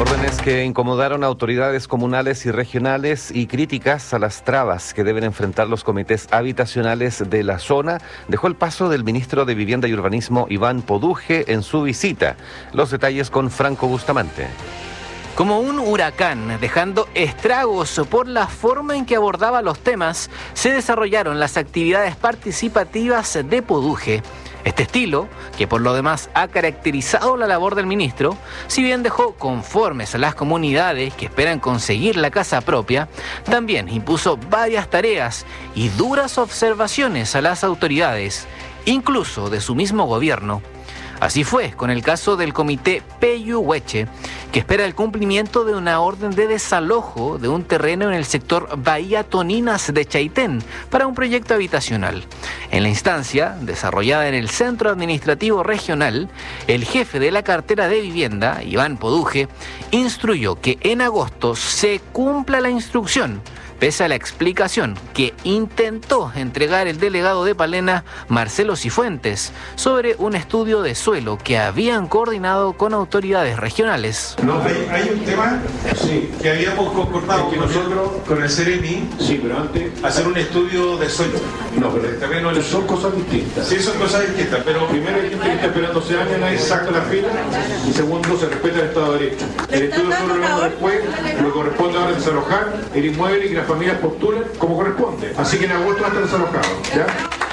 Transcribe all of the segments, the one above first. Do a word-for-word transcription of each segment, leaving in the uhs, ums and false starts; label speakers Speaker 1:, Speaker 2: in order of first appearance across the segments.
Speaker 1: Órdenes que incomodaron a autoridades comunales y regionales y críticas a las trabas que deben enfrentar los comités habitacionales de la zona dejó el paso del ministro de Vivienda y Urbanismo, Iván Poduje, en su visita. Los detalles con Franco Bustamante.
Speaker 2: Como un huracán, dejando estragos por la forma en que abordaba los temas, se desarrollaron las actividades participativas de Poduje. Este estilo, que por lo demás ha caracterizado la labor del ministro, si bien dejó conformes a las comunidades que esperan conseguir la casa propia, también impuso varias tareas y duras observaciones a las autoridades, incluso de su mismo gobierno. Así fue con el caso del comité Peyúgueche, que espera el cumplimiento de una orden de desalojo de un terreno en el sector Bahía Toninas de Chaitén para un proyecto habitacional. En la instancia, desarrollada en el Centro Administrativo Regional, el jefe de la cartera de vivienda, Iván Poduje, instruyó que en agosto se cumpla la instrucción, pese a la explicación que intentó entregar el delegado de Palena, Marcelo Cifuentes, sobre un estudio de suelo que habían coordinado con autoridades regionales.
Speaker 3: No, hay, hay un tema sí, que habíamos concordado que nosotros con el Ceremi, sí, pero antes hacer un estudio de suelo. No, pero el terreno no son cosas distintas. Sí, son cosas distintas, pero primero hay gente que está esperando doce años, nadie saca la fila, y segundo, se respeta el Estado de Derecho. El estudio de suelo lo después, lo corresponde ahora desalojar el inmueble y que las familias postulen como corresponde. Así que en agosto va a estar desalojado, ¿ya?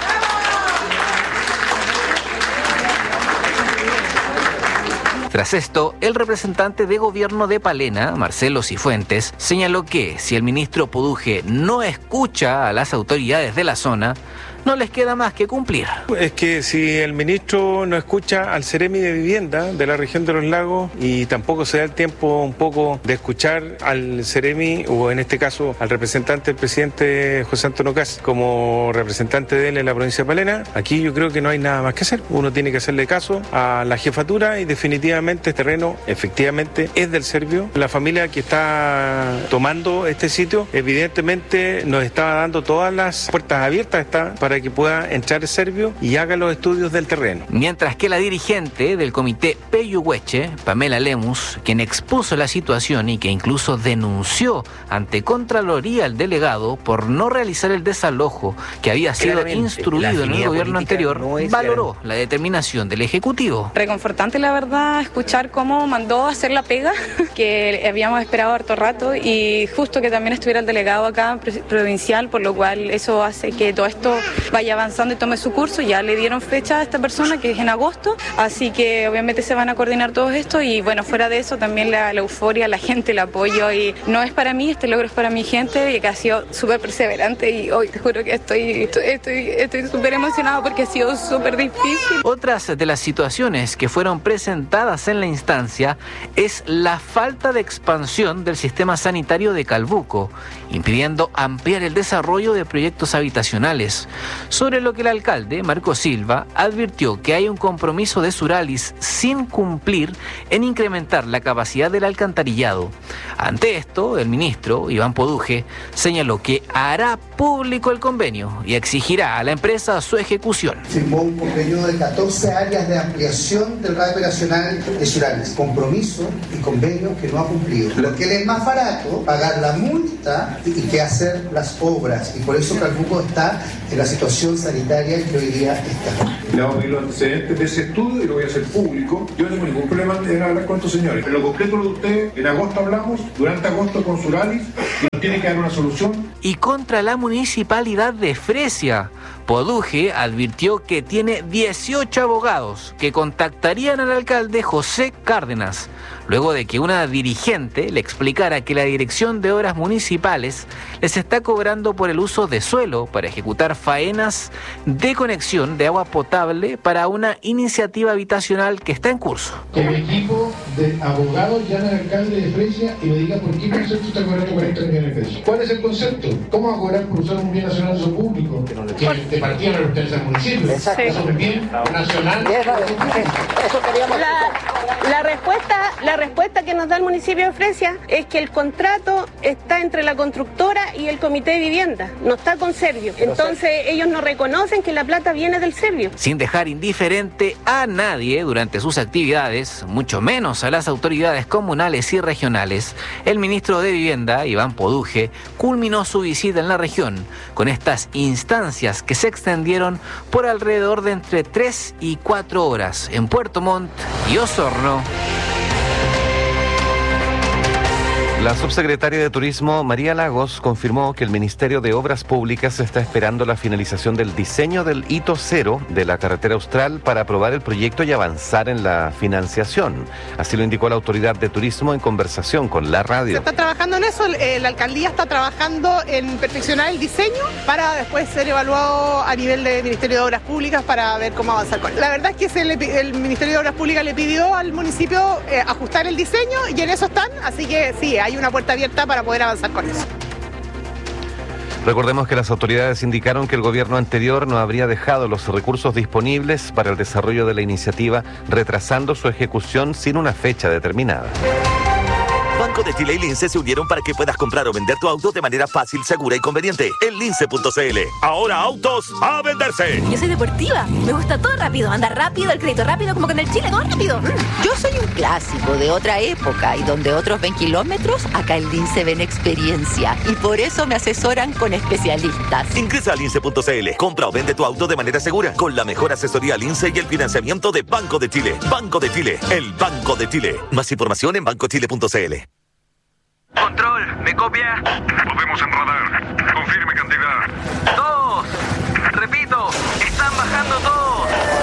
Speaker 2: Tras esto, el representante de gobierno de Palena, Marcelo Cifuentes, señaló que si el ministro Poduje no escucha a las autoridades de la zona, no les queda más que cumplir.
Speaker 4: Es que si el ministro no escucha al Ceremi de Vivienda de la región de los Lagos y tampoco se da el tiempo un poco de escuchar al Ceremi, o en este caso al representante del presidente José Antonio Kast como representante de él en la provincia de Palena, aquí yo creo que no hay nada más que hacer. Uno tiene que hacerle caso a la jefatura y definitivamente este terreno efectivamente es del Servio. La familia que está tomando este sitio evidentemente nos está dando todas las puertas abiertas está para para que pueda entrar el Servio y haga los estudios del terreno.
Speaker 2: Mientras que la dirigente del comité Peyúgueche, Pamela Lemus, quien expuso la situación y que incluso denunció ante Contraloría al delegado por no realizar el desalojo que había sido
Speaker 5: Claramente,
Speaker 2: instruido en el gobierno anterior,
Speaker 5: no
Speaker 2: valoró la determinación del Ejecutivo.
Speaker 6: Reconfortante, la verdad, escuchar cómo mandó a hacer la pega, que habíamos esperado harto rato, y justo que también estuviera el delegado acá provincial, por lo cual eso hace que todo esto vaya avanzando y tome su curso. Ya le dieron fecha a esta persona, que es en agosto, así que obviamente se van a coordinar todo esto, y bueno, fuera de eso también la, la euforia, la gente, el apoyo, y no es para mí, este logro es para mi gente, y que ha sido súper perseverante, y hoy te juro que estoy estoy estoy súper emocionada porque ha sido súper difícil.
Speaker 2: Otras de las situaciones que fueron presentadas en la instancia es la falta de expansión del sistema sanitario de Calbuco, impidiendo ampliar el desarrollo de proyectos habitacionales, sobre lo que el alcalde, Marco Silva, advirtió que hay un compromiso de Suralis sin cumplir en incrementar la capacidad del alcantarillado. Ante esto, el ministro, Iván Poduje, señaló que hará público el convenio y exigirá a la empresa su ejecución.
Speaker 7: Firmó un convenio de catorce áreas de ampliación del radio operacional de Suralis. Compromiso y convenio que no ha cumplido. Lo que le es más barato, pagar la multa y que hacer las obras. Y por eso Calbuco está en la situación sanitaria en que hoy día está.
Speaker 3: Le vamos a pedir los antecedentes de ese estudio y lo voy a hacer público. Yo no tengo ningún problema en hablar con estos señores. En lo concreto lo de ustedes, en agosto hablamos, durante agosto con Suralis, y nos tiene que dar una solución.
Speaker 2: Y contra la municipalidad de Fresia, Poduje advirtió que tiene dieciocho abogados que contactarían al alcalde José Cárdenas, luego de que una dirigente le explicara que la Dirección de Obras Municipales les está cobrando por el uso de suelo para ejecutar faenas de conexión de agua potable para una iniciativa habitacional que está en curso.
Speaker 8: Que el equipo de abogados llame al alcalde de Fresia y me diga por qué concepto está cobrando cuarenta millones de pesos. ¿Cuál es el concepto? ¿Cómo va a cobrar por usar un bien nacional de uso público? Que de partida no lo pertenece al municipio. Exacto. Es un bien nacional.
Speaker 9: Eso queríamos. La, la respuesta
Speaker 5: La respuesta que nos da el municipio de Fresia es que el contrato está entre la constructora y el comité de vivienda, no está con Servio. Entonces ellos no reconocen que la plata viene del Servio.
Speaker 2: Sin dejar indiferente a nadie durante sus actividades, mucho menos a las autoridades comunales y regionales, el ministro de Vivienda, Iván Poduje, culminó su visita en la región con estas instancias que se extendieron por alrededor de entre tres y cuatro horas en Puerto Montt y Osorno.
Speaker 1: La subsecretaria de Turismo, María Lagos, confirmó que el Ministerio de Obras Públicas está esperando la finalización del diseño del hito cero de la carretera austral para aprobar el proyecto y avanzar en la financiación. Así lo indicó la autoridad de turismo en conversación con la radio.
Speaker 9: Se está trabajando en eso, eh, la alcaldía está trabajando en perfeccionar el diseño para después ser evaluado a nivel del Ministerio de Obras Públicas para ver cómo avanzar con él. La verdad es que se le, el Ministerio de Obras Públicas le pidió al municipio eh, ajustar el diseño y en eso están, así que sí, hay una puerta abierta para poder avanzar con eso.
Speaker 1: Recordemos que las autoridades indicaron que el gobierno anterior no habría dejado los recursos disponibles para el desarrollo de la iniciativa, retrasando su ejecución sin una fecha determinada.
Speaker 10: Banco de Chile y Lince se unieron para que puedas comprar o vender tu auto de manera fácil, segura y conveniente. En lince punto c l. Ahora autos a venderse.
Speaker 11: Yo soy deportiva. Me gusta todo rápido. Andar rápido, el crédito rápido, como con el Chile, todo rápido.
Speaker 12: Yo soy un clásico de otra época y donde otros ven kilómetros, acá en Lince ven experiencia. Y por eso me asesoran con especialistas.
Speaker 10: Ingresa a lince punto c l. Compra o vende tu auto de manera segura con la mejor asesoría Lince y el financiamiento de Banco de Chile. Banco de Chile, el Banco de Chile. Más información en banco chile punto c l.
Speaker 13: Control, ¿me copia?
Speaker 14: Podemos en radar. Confirme cantidad.
Speaker 13: Todos. Repito, están bajando todos.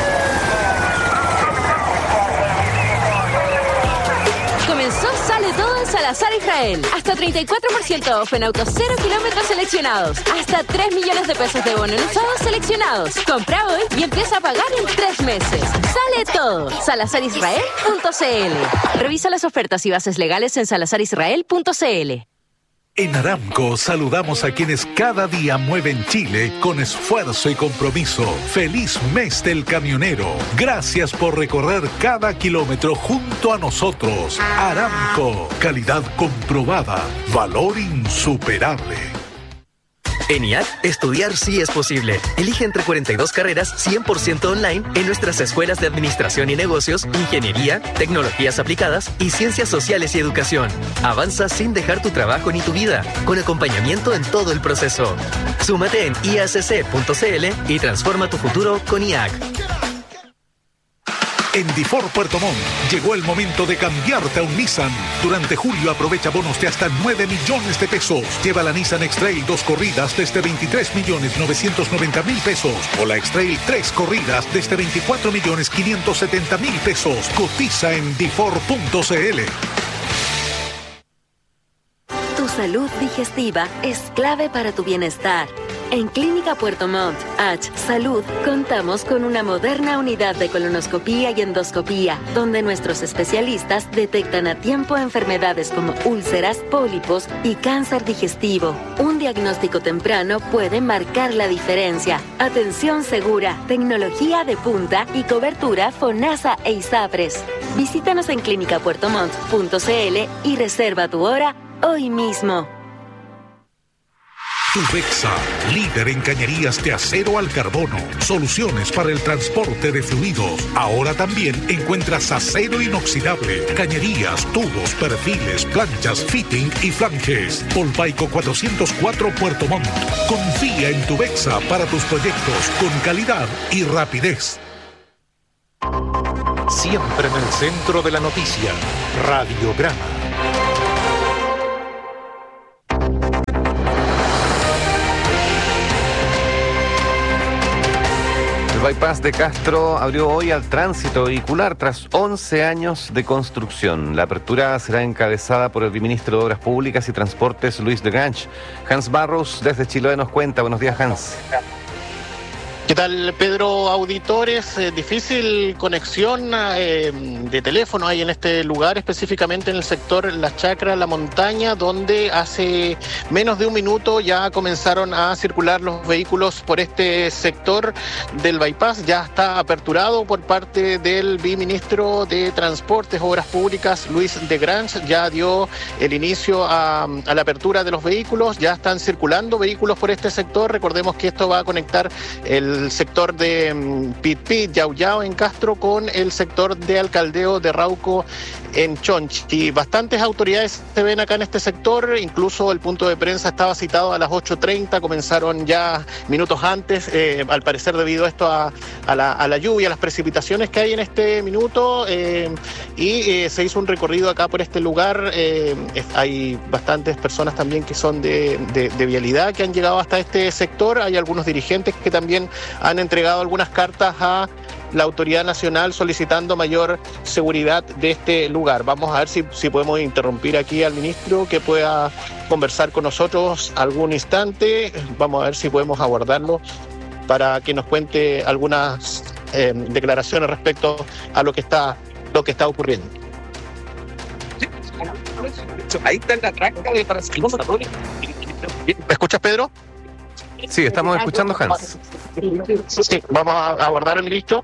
Speaker 15: Comenzó Sale Todo en Salazar Israel. Hasta treinta y cuatro por ciento off en autos cero kilómetros seleccionados. Hasta tres millones de pesos de bono en usados seleccionados. Compra hoy y empieza a pagar en tres meses. Sale Todo. salazar israel punto c l. Revisa las ofertas y bases legales en salazar israel punto c l.
Speaker 16: En Aramco saludamos a quienes cada día mueven Chile con esfuerzo y compromiso. ¡Feliz mes del camionero! Gracias por recorrer cada kilómetro junto a nosotros. Aramco, calidad comprobada, valor insuperable.
Speaker 17: En I A C, estudiar sí es posible. Elige entre cuarenta y dos carreras cien por ciento online en nuestras escuelas de Administración y Negocios, Ingeniería, Tecnologías Aplicadas y Ciencias Sociales y Educación. Avanza sin dejar tu trabajo ni tu vida, con acompañamiento en todo el proceso. Súmate en i a c c punto c l y transforma tu futuro con I A C.
Speaker 16: En Difor Puerto Montt llegó el momento de cambiarte a un Nissan. Durante julio aprovecha bonos de hasta nueve millones de pesos. Lleva la Nissan X-Trail dos corridas desde veintitrés millones novecientos noventa mil pesos o la X-Trail tres corridas desde veinticuatro millones quinientos setenta mil pesos. Cotiza en difor punto c l.
Speaker 18: Tu salud digestiva es clave para tu bienestar. En Clínica Puerto Montt, H Salud, contamos con una moderna unidad de colonoscopía y endoscopía, donde nuestros especialistas detectan a tiempo enfermedades como úlceras, pólipos y cáncer digestivo. Un diagnóstico temprano puede marcar la diferencia. Atención segura, tecnología de punta y cobertura FONASA e ISAPRES. Visítanos en clínica puerto montt punto c l y reserva tu hora hoy mismo.
Speaker 16: Tubexa, líder en cañerías de acero al carbono. Soluciones para el transporte de fluidos. Ahora también encuentras acero inoxidable, cañerías, tubos, perfiles, planchas, fitting y flanges. Polpaico cuatrocientos cuatro Puerto Montt. Confía en Tubexa para tus proyectos con calidad y rapidez.
Speaker 19: Siempre en el centro de la noticia. Radiograma.
Speaker 1: El bypass de Castro abrió hoy al tránsito vehicular tras once años de construcción. La apertura será encabezada por el viceministro de Obras Públicas y Transportes, Luis de Ganch. Hans Barros, desde Chiloé, nos cuenta. Buenos días, Hans.
Speaker 20: ¿Qué tal, Pedro? Auditores, eh, difícil conexión eh, de teléfono hay en este lugar, específicamente en el sector La Chacra, La Montaña, donde hace menos de un minuto ya comenzaron a circular los vehículos por este sector del bypass. Ya está aperturado por parte del viceministro de Transportes, Obras Públicas, Luis de Grange. Ya dio el inicio a, a la apertura de los vehículos, ya están circulando vehículos por este sector. Recordemos que esto va a conectar el el sector de um, Pitpit, Yauyao en Castro con el sector de Alcaldeo de Rauco en Chonchi. Bastantes autoridades se ven acá en este sector, incluso el punto de prensa estaba citado a las ocho treinta, comenzaron ya minutos antes, eh, al parecer debido a esto a, a, la, a la lluvia, a las precipitaciones que hay en este minuto, eh, y eh, se hizo un recorrido acá por este lugar. Eh, hay bastantes personas también que son de, de, de vialidad que han llegado hasta este sector, hay algunos dirigentes que también han entregado algunas cartas a la autoridad nacional solicitando mayor seguridad de este lugar. Vamos a ver si, si podemos interrumpir aquí al ministro que pueda conversar con nosotros algún instante. Vamos a ver si podemos abordarlo para que nos cuente algunas eh, declaraciones respecto a lo que está, lo que está ocurriendo.
Speaker 21: Ahí está la tranca de transporte.
Speaker 20: ¿Me escuchas, Pedro?
Speaker 1: Sí, estamos escuchando, Hans.
Speaker 20: Sí, vamos a abordar el ministro.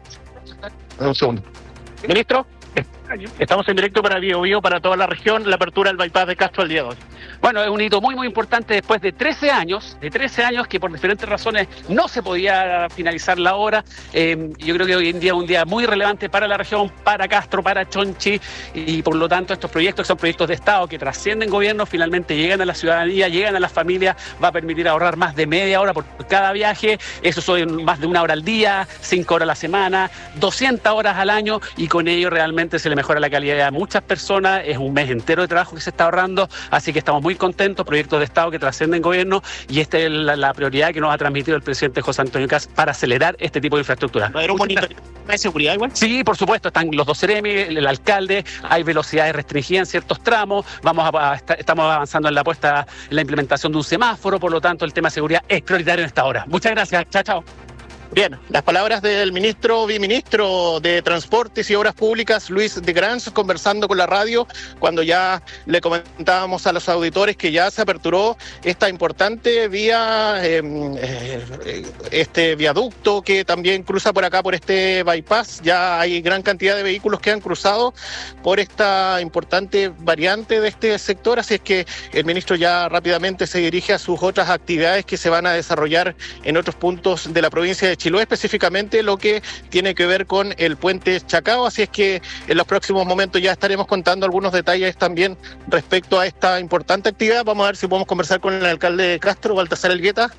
Speaker 20: Un segundo. Ministro, estamos en directo para Bio Bio, para toda la región, la apertura del bypass de Castro el día de hoy.
Speaker 21: Bueno, es un hito muy muy importante después de trece años, de trece años que por diferentes razones no se podía finalizar la obra. Eh, yo creo que hoy en día es un día muy relevante para la región, para Castro, para Chonchi, y por lo tanto estos proyectos que son proyectos de Estado que trascienden gobiernos, finalmente llegan a la ciudadanía, llegan a las familias, va a permitir ahorrar más de media hora por cada viaje, eso son más de una hora al día, cinco horas a la semana, doscientas horas al año, y con ello realmente se le mejora la calidad a muchas personas, es un mes entero de trabajo que se está ahorrando, así que estamos muy contentos, proyectos de Estado que trascienden gobierno, y esta es la, la prioridad que nos ha transmitido el presidente José Antonio Kast para acelerar este tipo de infraestructura.
Speaker 20: ¿Va a haber un monitoreo de seguridad igual?
Speaker 21: Sí, por supuesto, están los dos C R M, el, el alcalde, hay velocidades restringidas en ciertos tramos, vamos a, a, estamos avanzando en la puesta, en la implementación de un semáforo, por lo tanto el tema de seguridad es prioritario en esta hora. Muchas gracias, chao, chao.
Speaker 20: Bien, las palabras del ministro, viceministro de Transportes y Obras Públicas, Luis de Grange, conversando con la radio, cuando ya le comentábamos a los auditores que ya se aperturó esta importante vía, eh, eh, este viaducto que también cruza por acá, por este bypass. Ya hay gran cantidad de vehículos que han cruzado por esta importante variante de este sector, así es que el ministro ya rápidamente se dirige a sus otras actividades que se van a desarrollar en otros puntos de la provincia de Chiloé, específicamente lo que tiene que ver con el puente Chacao, así es que en los próximos momentos ya estaremos contando algunos detalles también respecto a esta importante actividad. Vamos a ver si podemos conversar con el alcalde de Castro, Baltasar Elgueta.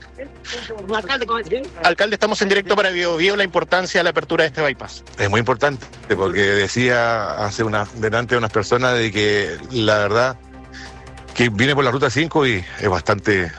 Speaker 20: Alcalde, alcalde, estamos en directo para Bio Bio, la importancia de la apertura de este bypass.
Speaker 22: Es muy importante, porque decía hace una, delante de unas personas de que la verdad que viene por la ruta cinco y es bastante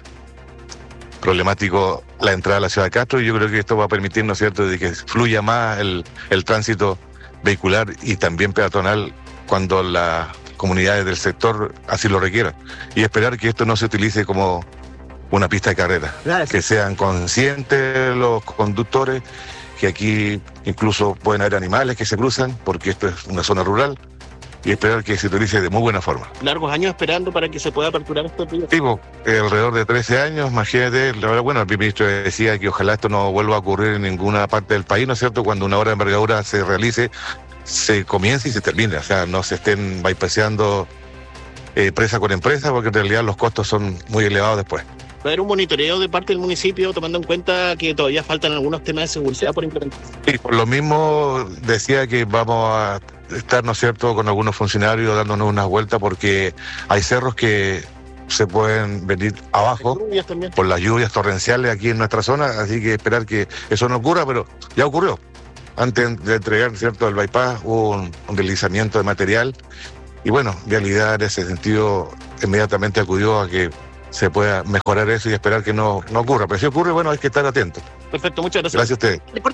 Speaker 22: problemático la entrada a la ciudad de Castro, y yo creo que esto va a permitir, ¿no es cierto?, de que fluya más el, el tránsito vehicular y también peatonal cuando las comunidades del sector así lo requieran, y esperar que esto no se utilice como una pista de carrera. Gracias. Que sean conscientes los conductores que aquí incluso pueden haber animales que se cruzan, porque esto es una zona rural, y esperar que se utilice de muy buena forma.
Speaker 20: Largos años esperando para que se pueda aperturar este proyecto.
Speaker 22: Tipo, eh, alrededor de trece años, imagínate, la verdad, bueno, el ministro decía que ojalá esto no vuelva a ocurrir en ninguna parte del país, ¿no es cierto? Cuando una obra de envergadura se realice, se comience y se termine, o sea, no se estén bypaseando eh, empresa con empresa, porque en realidad los costos son muy elevados después.
Speaker 20: ¿Va a haber un monitoreo de parte del municipio, tomando en cuenta que todavía faltan algunos temas de seguridad por implementar?
Speaker 22: Sí, por lo mismo decía que vamos a estar, ¿no es cierto?, con algunos funcionarios dándonos unas vueltas, porque hay cerros que se pueden venir abajo por las lluvias torrenciales aquí en nuestra zona, así que esperar que eso no ocurra, pero ya ocurrió. Antes de entregar, ¿cierto?, el bypass hubo un, un deslizamiento de material, y bueno, Vialidad en ese sentido inmediatamente acudió a que se pueda mejorar eso y esperar que no, no ocurra. Pero si ocurre, bueno, hay que estar atentos.
Speaker 20: Perfecto, muchas gracias.
Speaker 22: Gracias a ustedes.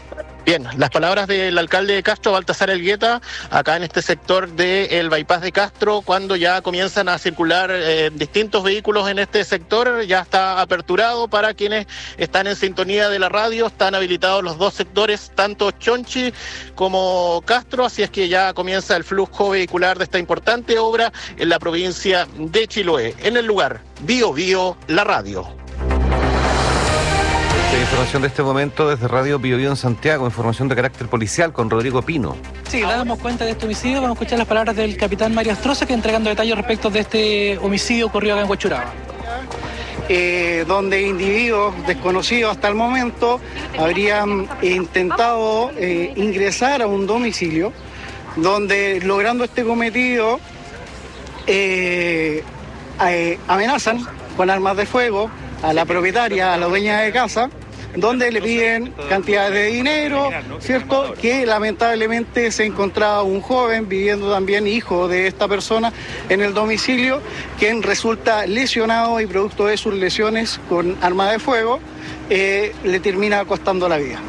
Speaker 20: Bien, las palabras del alcalde de Castro, Baltasar Elgueta, acá en este sector del bypass de Castro, cuando ya comienzan a circular eh, distintos vehículos en este sector, ya está aperturado para quienes están en sintonía de la radio, están habilitados los dos sectores, tanto Chonchi como Castro, así es que ya comienza el flujo vehicular de esta importante obra en la provincia de Chiloé. En el lugar, Bio Bio, la radio.
Speaker 1: Información de este momento desde Radio Bio Bio en Santiago, información de carácter policial con Rodrigo Pino.
Speaker 4: Sí, dábamos cuenta de este homicidio, vamos a escuchar las palabras del capitán Mario Astroza, que entregando detalles respecto de este homicidio ocurrido acá en Huechuraba.
Speaker 6: Eh, donde individuos desconocidos hasta el momento habrían intentado eh, ingresar a un domicilio, donde logrando este cometido eh, eh, amenazan con armas de fuego a la propietaria, a la dueña de casa, donde le piden cantidades de dinero, ¿cierto? Que lamentablemente se encontraba un joven viviendo también, hijo de esta persona, en el domicilio, quien resulta lesionado y producto de sus lesiones con arma de fuego, eh, le termina costando la vida.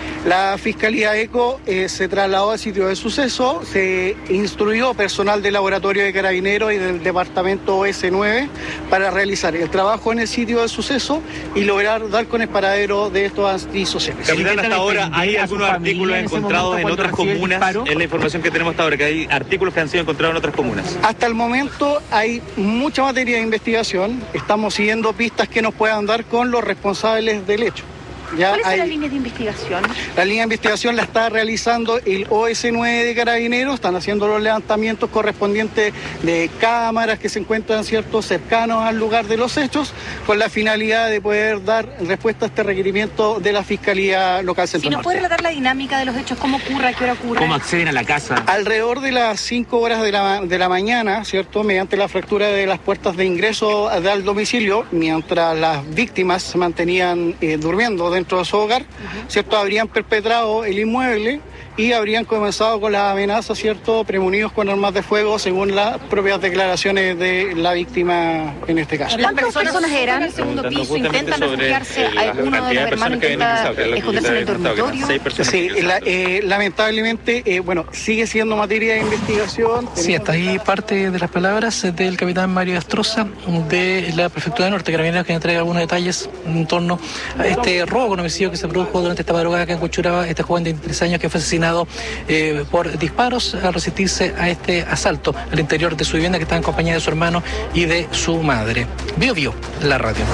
Speaker 6: La Fiscalía ECO eh, se trasladó al sitio de suceso, se instruyó personal del Laboratorio de Carabineros y del Departamento O S nueve para realizar el trabajo en el sitio de suceso y lograr dar con el paradero de estos antisociales.
Speaker 23: Capitán, hasta ahora hay algunos artículos encontrados en otras comunas, es la información que tenemos hasta ahora, que hay artículos que han sido encontrados en otras comunas.
Speaker 6: Hasta el momento hay mucha materia de investigación, estamos siguiendo pistas que nos puedan dar con los responsables del hecho. Ya
Speaker 24: ¿Cuál es
Speaker 6: hay...
Speaker 24: la línea de investigación?
Speaker 6: La línea de investigación la está realizando el O S nueve de Carabineros, están haciendo los levantamientos correspondientes de cámaras que se encuentran ciertos cercanos al lugar de los hechos, con la finalidad de poder dar respuesta a este requerimiento de la Fiscalía Local Central.
Speaker 24: Si nos puede relatar la dinámica de los hechos, cómo ocurre, a qué hora ocurre.
Speaker 23: ¿Cómo acceden a la casa?
Speaker 6: Alrededor de las cinco horas de la, de la mañana, ¿cierto? Mediante la fractura de las puertas de ingreso al domicilio, mientras las víctimas se mantenían eh, durmiendo dentro dentro de su hogar, uh-huh. ¿cierto? Habrían perpetrado el inmueble y habrían comenzado con las amenazas, ¿cierto? Premunidos con armas de fuego, según las propias declaraciones de la víctima en este caso.
Speaker 24: ¿Cuántas personas eran en el segundo piso? ¿Intentan refugiarse? ¿Alguno de los hermanos intenta esconderse en el dormitorio?
Speaker 6: Sí, la, eh, lamentablemente, eh, bueno, sigue siendo materia de investigación.
Speaker 4: Sí, hasta ahí parte de las palabras del capitán Mario Astroza de la Prefectura de Norte, Carabineros, que entrega algunos detalles en torno a este robo con homicidio que se produjo durante esta madrugada acá en Huechuraba, este joven de veintitrés años que fue asesinado Eh, por disparos al resistirse a este asalto al interior de su vivienda, que estaba en compañía de su hermano y de su madre. Bio Bio, la radio.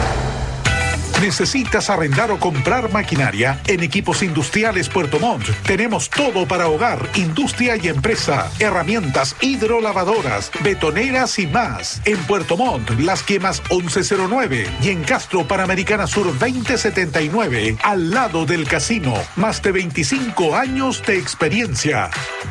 Speaker 16: ¿Necesitas arrendar o comprar maquinaria? En Equipos Industriales Puerto Montt tenemos todo para hogar, industria y empresa. Herramientas hidrolavadoras, betoneras y más. En Puerto Montt, Las Quemas once cero nueve y en Castro, Panamericana Sur veinte setenta y nueve, al lado del casino. Más de veinticinco años de experiencia.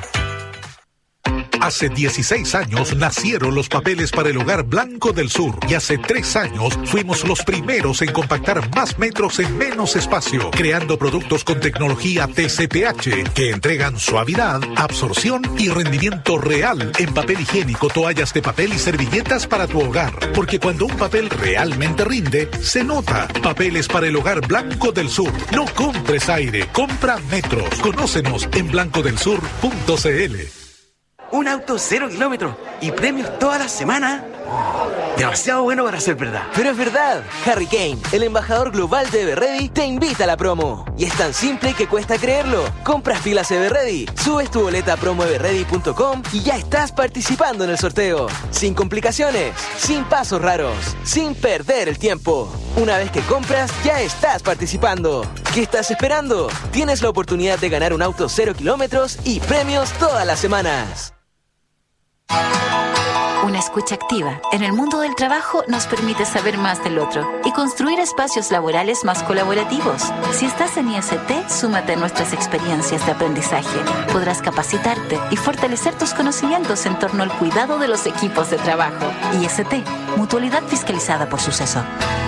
Speaker 16: Hace dieciséis años nacieron los papeles para el hogar Blanco del Sur y hace tres años fuimos los primeros en compactar más metros en menos espacio, creando productos con tecnología T C P H que entregan suavidad, absorción y rendimiento real en papel higiénico, toallas de papel y servilletas para tu hogar. Porque cuando un papel realmente rinde, se nota. Papeles para el hogar Blanco del Sur. No compres aire, compra metros. Conócenos en blanco del sur punto c l.
Speaker 25: Un auto cero kilómetros y premios toda la semana. Oh, demasiado bueno para ser verdad.
Speaker 26: Pero es verdad. Harry Kane, el embajador global de Everready, te invita a la promo. Y es tan simple que cuesta creerlo. Compras pilas Everready, subes tu boleta a promo everready punto com y ya estás participando en el sorteo. Sin complicaciones, sin pasos raros, sin perder el tiempo. Una vez que compras, ya estás participando. ¿Qué estás esperando? Tienes la oportunidad de ganar un auto cero kilómetros y premios todas las semanas.
Speaker 27: Una escucha activa en el mundo del trabajo nos permite saber más del otro y construir espacios laborales más colaborativos. Si estás en I S T, súmate a nuestras experiencias de aprendizaje. Podrás capacitarte y fortalecer tus conocimientos en torno al cuidado de los equipos de trabajo. I S T, mutualidad fiscalizada por Suceso.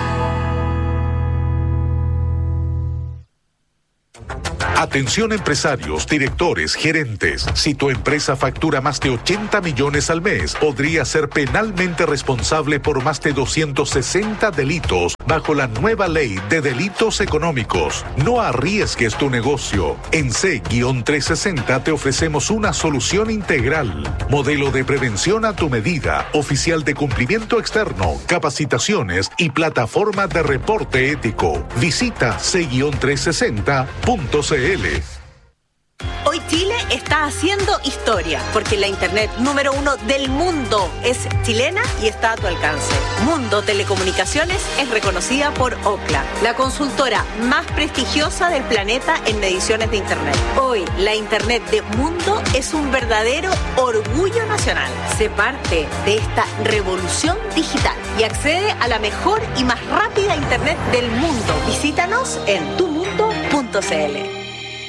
Speaker 16: Atención empresarios, directores, gerentes. Si tu empresa factura más de ochenta millones al mes, podría ser penalmente responsable por más de doscientos sesenta delitos bajo la nueva ley de delitos económicos. No arriesgues tu negocio. En C trescientos sesenta te ofrecemos una solución integral. Modelo de prevención a tu medida, oficial de cumplimiento externo, capacitaciones y plataforma de reporte ético. Visita C trescientos sesenta punto c l.
Speaker 2: Hoy Chile está haciendo historia, porque la internet número uno del mundo es chilena y está a tu alcance. Mundo Telecomunicaciones es reconocida por Ookla, la consultora más prestigiosa del planeta en mediciones de internet. Hoy, la internet de Mundo es un verdadero orgullo nacional. Sé parte de esta revolución digital y accede a la mejor y más rápida internet del mundo. Visítanos en tu mundo punto c l.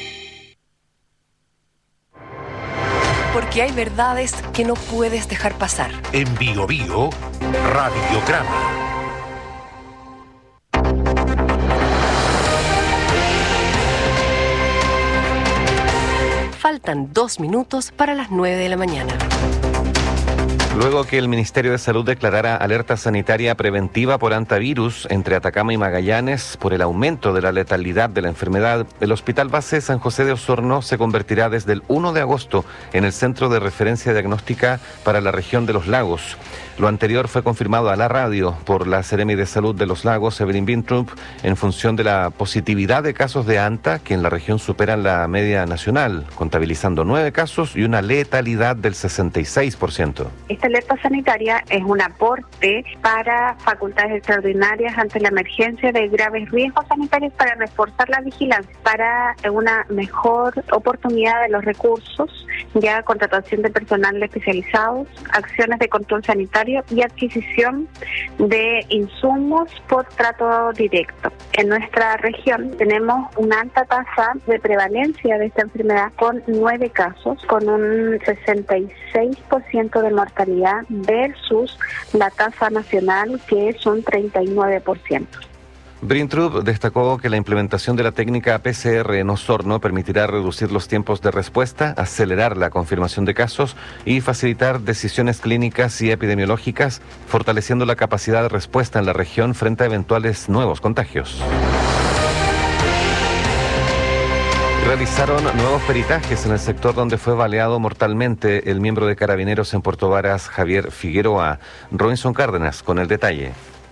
Speaker 3: Porque hay verdades que no puedes dejar pasar.
Speaker 19: En Bio Bio, Radiograma.
Speaker 3: Faltan dos minutos para las nueve de la mañana.
Speaker 1: Luego que el Ministerio de Salud declarara alerta sanitaria preventiva por hantavirus entre Atacama y Magallanes por el aumento de la letalidad de la enfermedad, el Hospital Base San José de Osorno se convertirá desde el primero de agosto en el centro de referencia diagnóstica para la región de los lagos. Lo anterior fue confirmado a la radio por la Seremi de Salud de los Lagos, Evelyn Bintrup, en función de la positividad de casos de anta que en la región superan la media nacional, contabilizando nueve casos y una letalidad del sesenta y seis por ciento.
Speaker 5: Esta alerta sanitaria es un aporte para facultades extraordinarias ante la emergencia de graves riesgos sanitarios para reforzar la vigilancia, para una mejor oportunidad de los recursos, ya contratación de personal especializados, acciones de control sanitario y adquisición de insumos por trato directo. En nuestra región tenemos una alta tasa de prevalencia de esta enfermedad con nueve casos, con un sesenta y seis por ciento de mortalidad versus la tasa nacional que es un treinta y nueve por ciento.
Speaker 1: Brintrub destacó que la implementación de la técnica P C R en Osorno permitirá reducir los tiempos de respuesta, acelerar la confirmación de casos y facilitar decisiones clínicas y epidemiológicas, fortaleciendo la capacidad de respuesta en la región frente a eventuales nuevos contagios. Realizaron nuevos peritajes en el sector donde fue baleado mortalmente el miembro de Carabineros en Puerto Varas, Javier Figueroa. Robinson Cárdenas con el detalle.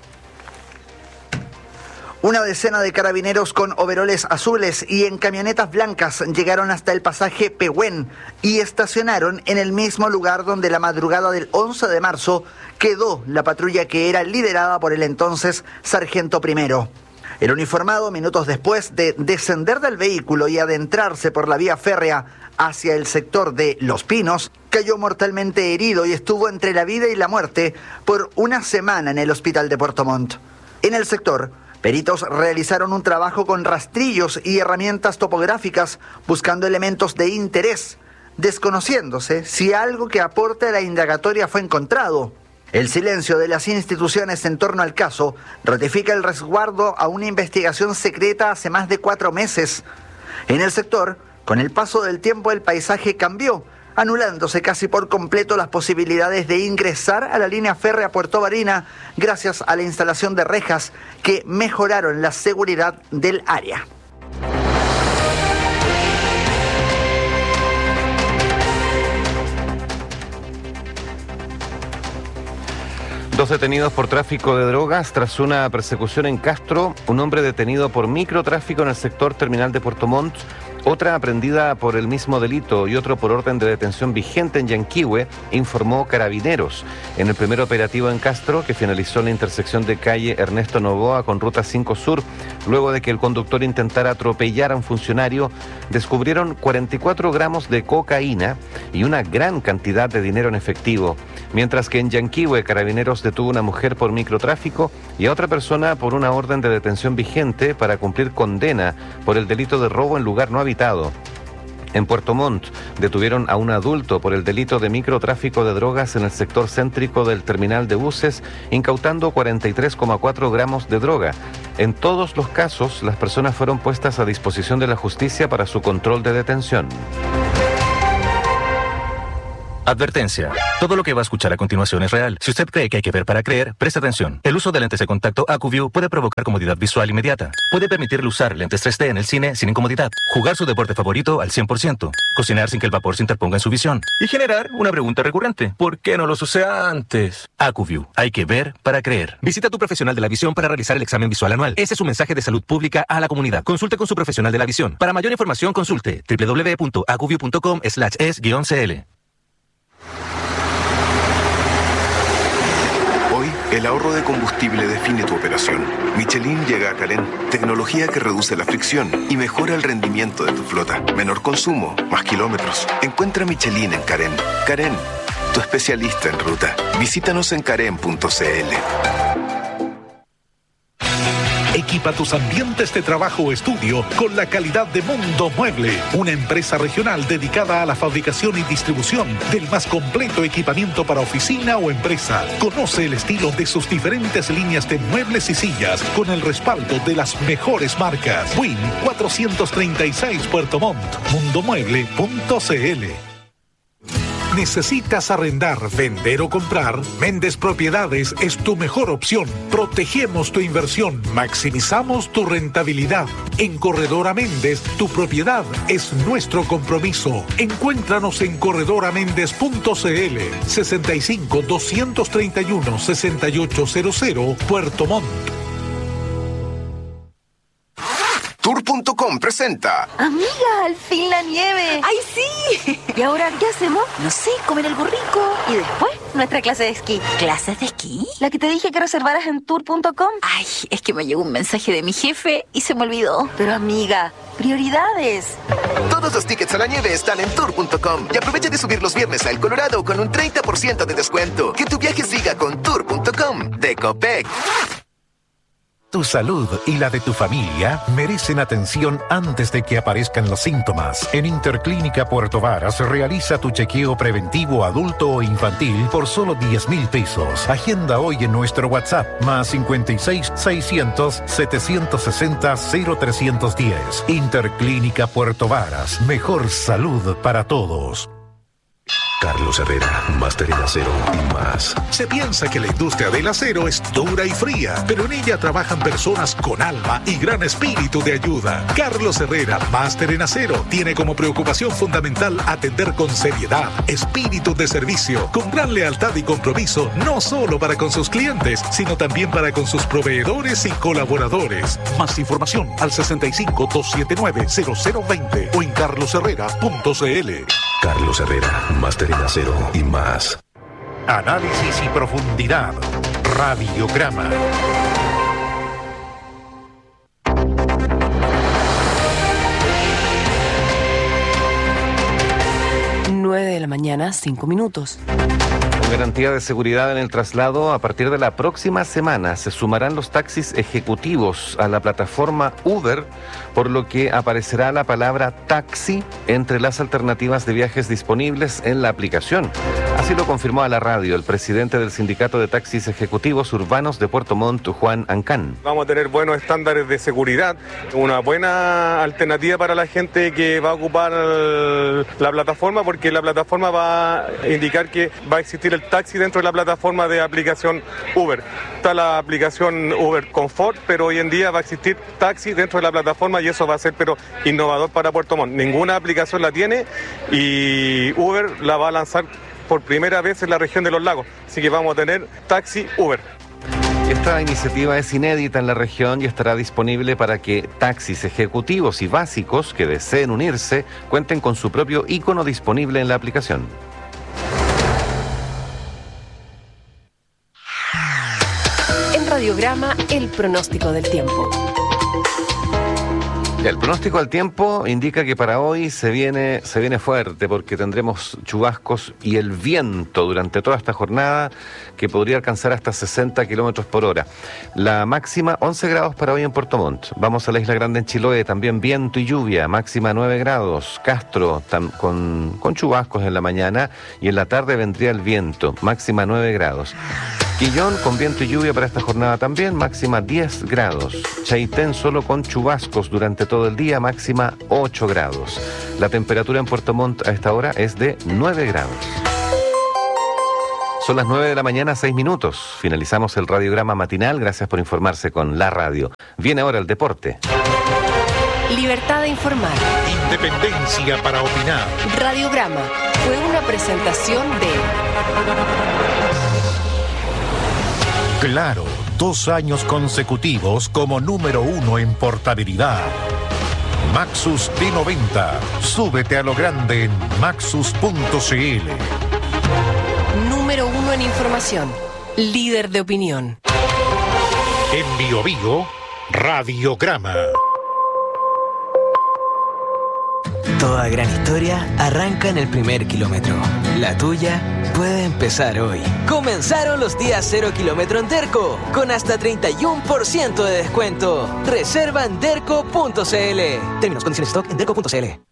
Speaker 7: Una decena de carabineros con overoles azules y en camionetas blancas llegaron hasta el pasaje Pehuen y estacionaron en el mismo lugar donde la madrugada del once de marzo quedó la patrulla que era liderada por el entonces sargento primero. El uniformado, minutos después de descender del vehículo y adentrarse por la vía férrea hacia el sector de Los Pinos, cayó mortalmente herido y estuvo entre la vida y la muerte por una semana en el hospital de Puerto Montt. En el sector, peritos realizaron un trabajo con rastrillos y herramientas topográficas buscando elementos de interés, desconociéndose si algo que aporte a la indagatoria fue encontrado. El silencio de las instituciones en torno al caso ratifica el resguardo a una investigación secreta hace más de cuatro meses. En el sector, con el paso del tiempo el paisaje cambió, anulándose casi por completo las posibilidades de ingresar a la línea férrea Puerto Barina gracias a la instalación de rejas que mejoraron la seguridad del área.
Speaker 1: Dos detenidos por tráfico de drogas tras una persecución en Castro, un hombre detenido por microtráfico en el sector terminal de Puerto Montt, otra aprendida por el mismo delito y otro por orden de detención vigente en Yanquihue, informó Carabineros. En el primer operativo en Castro, que finalizó en la intersección de calle Ernesto Novoa con Ruta cinco Sur, luego de que el conductor intentara atropellar a un funcionario, descubrieron cuarenta y cuatro gramos de cocaína y una gran cantidad de dinero en efectivo. Mientras que en Yanquihue, Carabineros detuvo a una mujer por microtráfico y a otra persona por una orden de detención vigente para cumplir condena por el delito de robo en lugar no habitado. En Puerto Montt detuvieron a un adulto por el delito de microtráfico de drogas en el sector céntrico del terminal de buses, incautando cuarenta y tres coma cuatro gramos de droga. En todos los casos, las personas fueron puestas a disposición de la justicia para su control de detención.
Speaker 8: Advertencia. Todo lo que va a escuchar a continuación es real. Si usted cree que hay que ver para creer, preste atención. El uso de lentes de contacto AcuView puede provocar comodidad visual inmediata. Puede permitirle usar lentes tres D en el cine sin incomodidad. Jugar su deporte favorito al cien por ciento. Cocinar sin que el vapor se interponga en su visión. Y generar una pregunta recurrente. ¿Por qué no los usé antes? AcuView. Hay que ver para creer. Visita a tu profesional de la visión para realizar el examen visual anual. Ese es un mensaje de salud pública a la comunidad. Consulte con su profesional de la visión. Para mayor información, consulte doble u doble u doble u punto acuview punto com slash es guión c l.
Speaker 9: El ahorro de combustible define tu operación. Michelin llega a Carén, tecnología que reduce la fricción y mejora el rendimiento de tu flota. Menor consumo, más kilómetros. Encuentra Michelin en Carén. Carén, tu especialista en ruta. Visítanos en carén punto c l.
Speaker 16: Equipa tus ambientes de trabajo o estudio con la calidad de Mundo Mueble, una empresa regional dedicada a la fabricación y distribución del más completo equipamiento para oficina o empresa. Conoce el estilo de sus diferentes líneas de muebles y sillas con el respaldo de las mejores marcas. Win cuatrocientos treinta y seis Puerto Montt, mundomueble punto c l. ¿Necesitas arrendar, vender o comprar? Méndez Propiedades es tu mejor opción. Protegemos tu inversión, maximizamos tu rentabilidad. En Corredora Méndez, tu propiedad es nuestro compromiso. Encuéntranos en corredora méndez punto c l, sesenta y cinco, doscientos treinta y uno, sesenta y ocho cero cero, Puerto Montt.
Speaker 9: Tour punto com presenta.
Speaker 10: Amiga, al fin la nieve.
Speaker 27: ¡Ay, sí!
Speaker 10: ¿Y ahora qué hacemos?
Speaker 27: No sé, comer algo rico.
Speaker 10: Y después, nuestra clase de esquí.
Speaker 27: ¿Clases de esquí?
Speaker 10: La que te dije que reservaras en tour punto com.
Speaker 27: Ay, es que me llegó un mensaje de mi jefe y se me olvidó.
Speaker 10: Pero amiga, prioridades.
Speaker 9: Todos los tickets a la nieve están en tour punto com. Y aprovecha de subir los viernes a El Colorado con un treinta por ciento de descuento. Que tu viaje siga con tour punto com de Copec.
Speaker 19: Tu salud y la de tu familia merecen atención antes de que aparezcan los síntomas. En Interclínica Puerto Varas realiza tu chequeo preventivo adulto o infantil por solo diez mil pesos. Agenda hoy en nuestro WhatsApp más cincuenta y seis, seiscientos, setecientos sesenta, cero trescientos diez. Interclínica Puerto Varas. Mejor salud para todos.
Speaker 11: Carlos Herrera, máster en acero y más.
Speaker 16: Se piensa que la industria del acero es dura y fría, pero en ella trabajan personas con alma y gran espíritu de ayuda. Carlos Herrera, máster en acero, tiene como preocupación fundamental atender con seriedad, espíritu de servicio, con gran lealtad y compromiso, no solo para con sus clientes, sino también para con sus proveedores y colaboradores. Más información al sesenta y cinco, doscientos setenta y nueve, cero cero veinte o en carlos herrera punto c l.
Speaker 11: Carlos Herrera, máster en acero y más.
Speaker 19: Análisis y profundidad. Radiograma.
Speaker 3: nueve de la mañana, cinco minutos.
Speaker 1: Con garantía de seguridad en el traslado, a partir de la próxima semana se sumarán los taxis ejecutivos a la plataforma Uber, por lo que aparecerá la palabra taxi entre las alternativas de viajes disponibles en la aplicación. Así lo confirmó a la radio el presidente del Sindicato de Taxis Ejecutivos Urbanos de Puerto Montt, Juan Ancán.
Speaker 12: Vamos a tener buenos estándares de seguridad, una buena alternativa para la gente que va a ocupar la plataforma, porque la plataforma va a indicar que va a existir el taxi dentro de la plataforma de aplicación Uber. Está la aplicación Uber Comfort, pero hoy en día va a existir taxi dentro de la plataforma y eso va a ser pero innovador para Puerto Montt. Ninguna aplicación la tiene y Uber la va a lanzar por primera vez en la región de los lagos. Así que vamos a tener taxi Uber.
Speaker 1: Esta iniciativa es inédita en la región y estará disponible para que taxis ejecutivos y básicos que deseen unirse cuenten con su propio icono disponible en la aplicación.
Speaker 3: En Radiograma, el pronóstico del tiempo.
Speaker 1: El pronóstico del tiempo indica que para hoy se viene, se viene fuerte porque tendremos chubascos y el viento durante toda esta jornada que podría alcanzar hasta sesenta kilómetros por hora. La máxima once grados para hoy en Puerto Montt. Vamos a la Isla Grande en Chiloé, también viento y lluvia, máxima nueve grados. Castro tam, con, con chubascos en la mañana y en la tarde vendría el viento, máxima nueve grados. Quillón con viento y lluvia para esta jornada también, máxima diez grados. Chaitén solo con chubascos durante todo el día, máxima ocho grados. La temperatura en Puerto Montt a esta hora es de nueve grados. Son las nueve de la mañana, seis minutos. Finalizamos el radiograma matinal. Gracias por informarse con la radio. Viene ahora el deporte.
Speaker 3: Libertad de informar.
Speaker 19: Independencia para opinar.
Speaker 3: Radiograma fue una presentación de...
Speaker 19: Claro, dos años consecutivos como número uno en portabilidad. Maxus T noventa. Súbete a lo grande en maxus punto c l.
Speaker 3: Número uno en información. Líder de opinión.
Speaker 19: En Bio Bio, Radiograma.
Speaker 26: Toda gran historia arranca en el primer kilómetro. La tuya puede empezar hoy. Comenzaron los días cero kilómetro en Derco, con hasta treinta y uno por ciento de descuento. Reserva en derco punto c l. Términos, condiciones, stock en derco punto c l.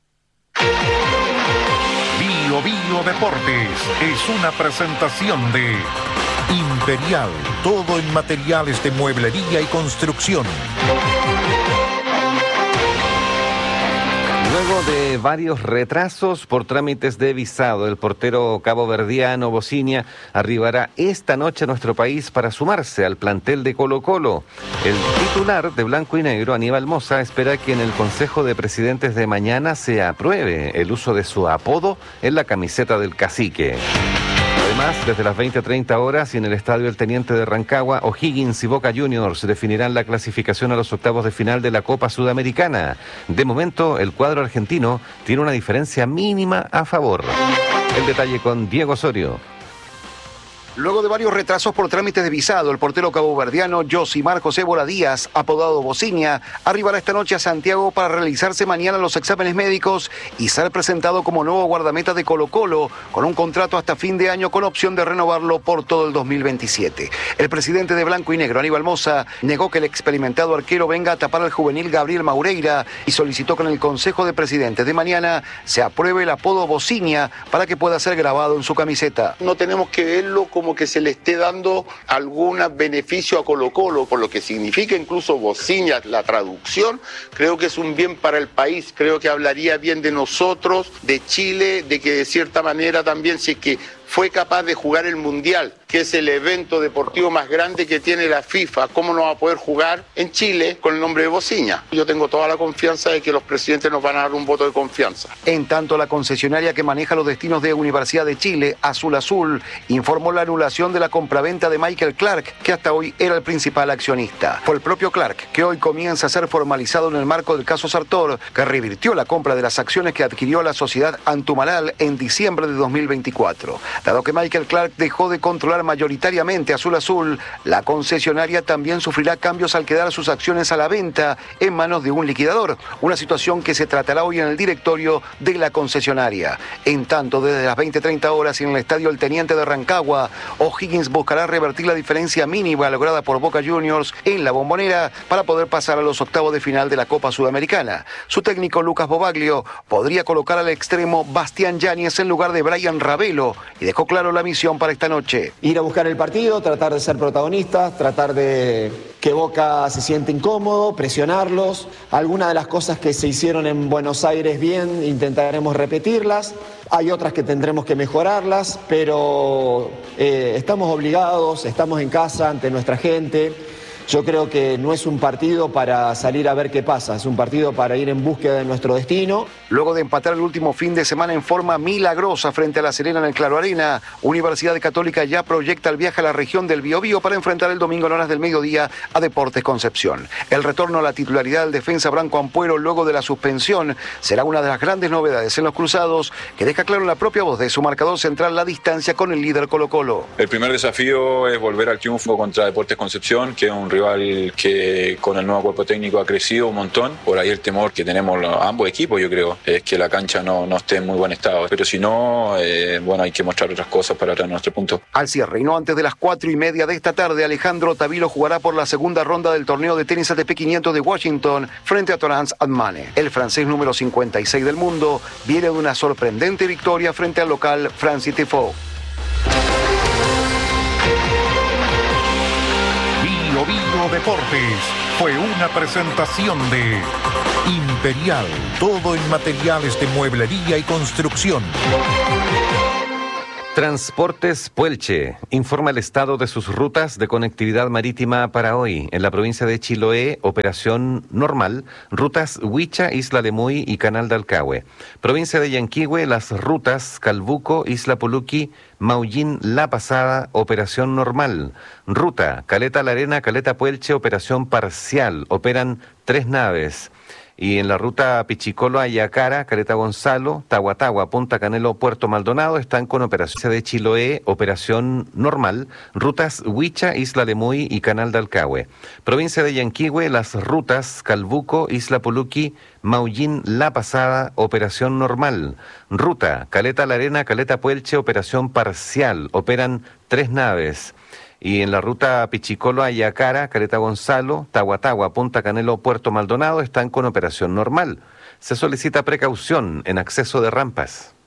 Speaker 19: Bio Bio Deportes es una presentación de Imperial, todo en materiales de mueblería y construcción.
Speaker 1: Luego de varios retrasos por trámites de visado, el portero caboverdiano Bociña arribará esta noche a nuestro país para sumarse al plantel de Colo-Colo. El titular de Blanco y Negro, Aníbal Mosa, espera que en el Consejo de Presidentes de mañana se apruebe el uso de su apodo en la camiseta del cacique. Además, desde las veinte treinta horas y en el estadio El Teniente de Rancagua, O'Higgins y Boca Juniors definirán la clasificación a los octavos de final de la Copa Sudamericana. De momento, el cuadro argentino tiene una diferencia mínima a favor. El detalle con Diego Osorio.
Speaker 13: Luego de varios retrasos por trámites de visado, el portero caboverdiano Josimar José Bora Díaz, apodado Bociña, arribará esta noche a Santiago para realizarse mañana los exámenes médicos y ser presentado como nuevo guardameta de Colo-Colo, con un contrato hasta fin de año con opción de renovarlo por todo el dos mil veintisiete. El presidente de Blanco y Negro, Aníbal Mosa, negó que el experimentado arquero venga a tapar al juvenil Gabriel Maureira y solicitó que en el Consejo de Presidentes de mañana se apruebe el apodo Bociña para que pueda ser grabado en su camiseta.
Speaker 14: No tenemos que verlo como como que se le esté dando algún beneficio a Colo-Colo, por lo que significa incluso Bociña, la traducción, creo que es un bien para el país, creo que hablaría bien de nosotros, de Chile, de que de cierta manera también, si es que fue capaz de jugar el Mundial, que es el evento deportivo más grande que tiene la FIFA, ¿cómo no va a poder jugar en Chile con el nombre de Bociña? Yo tengo toda la confianza de que los presidentes nos van a dar un voto de confianza.
Speaker 13: En tanto, la concesionaria que maneja los destinos de Universidad de Chile, Azul Azul, informó la anulación de la compraventa de Michael Clark, que hasta hoy era el principal accionista. Fue el propio Clark, que hoy comienza a ser formalizado en el marco del caso Sartor, que revirtió la compra de las acciones que adquirió la sociedad Antumalal en diciembre de dos mil veinticuatro. Dado que Michael Clark dejó de controlar mayoritariamente Azul Azul, la concesionaria también sufrirá cambios al quedar sus acciones a la venta en manos de un liquidador, una situación que se tratará hoy en el directorio de la concesionaria. En tanto, desde las veinte treinta horas y en el estadio El Teniente de Rancagua, O'Higgins buscará revertir la diferencia mínima lograda por Boca Juniors en la Bombonera para poder pasar a los octavos de final de la Copa Sudamericana. Su técnico Lucas Bobaglio podría colocar al extremo Bastián Yáñez en lugar de Brian Ravelo y dejó claro la misión para esta noche.
Speaker 15: Ir a buscar el partido, tratar de ser protagonistas, tratar de que Boca se siente incómodo, presionarlos. Algunas de las cosas que se hicieron en Buenos Aires bien, intentaremos repetirlas. Hay otras que tendremos que mejorarlas, pero eh, estamos obligados, estamos en casa ante nuestra gente. Yo creo que no es un partido para salir a ver qué pasa, es un partido para ir en búsqueda de nuestro destino.
Speaker 13: Luego de empatar el último fin de semana en forma milagrosa frente a La Serena en el Claro Arena, Universidad Católica ya proyecta el viaje a la región del Biobío para enfrentar el domingo en horas del mediodía a Deportes Concepción. El retorno a la titularidad del defensa Branco Ampuero luego de la suspensión será una de las grandes novedades en los cruzados, que deja claro en la propia voz de su marcador central la distancia con el líder Colo-Colo.
Speaker 17: El primer desafío es volver al triunfo contra Deportes Concepción, que es un rival que con el nuevo cuerpo técnico ha crecido un montón. Por ahí el temor que tenemos los, ambos equipos, yo creo, es que la cancha no, no esté en muy buen estado. Pero si no, eh, bueno, hay que mostrar otras cosas para traer nuestro punto.
Speaker 13: Al cierre y no antes de las cuatro y media de esta tarde, Alejandro Tavilo jugará por la segunda ronda del torneo de tenis A T P quinientos de Washington frente a Torrance Admane. El francés número cincuenta y seis del mundo viene de una sorprendente victoria frente al local Francis Tiafoe.
Speaker 19: Bio Bio Deportes fue una presentación de Imperial, todo en materiales de mueblería y construcción.
Speaker 1: Transportes Puelche informa el estado de sus rutas de conectividad marítima para hoy. En la provincia de Chiloé, operación normal, rutas Huicha, Isla de Muy y Canal de Alcahue. Provincia de Yanquihue, las rutas Calbuco, Isla Puluqui, Maullín, La Pasada, operación normal. Ruta Caleta La Arena, Caleta Puelche, operación parcial. Operan tres naves. Y en la ruta Pichicolo a Yacara, Caleta Gonzalo, Tahuatahua, Punta Canelo, Puerto Maldonado están con operación de Chiloé, operación normal, rutas Huicha, Isla de Muy y Canal de Alcahue. Provincia de Yanquihue, las rutas Calbuco, Isla Puluqui, Maullín, La Pasada, operación normal. Ruta Caleta La Arena, Caleta Puelche, operación parcial, operan tres naves. Y en la ruta Pichicolo a Yacara, Caleta Gonzalo, Tahuatahua, Punta Canelo, Puerto Maldonado están con operación normal. Se solicita precaución en acceso de rampas.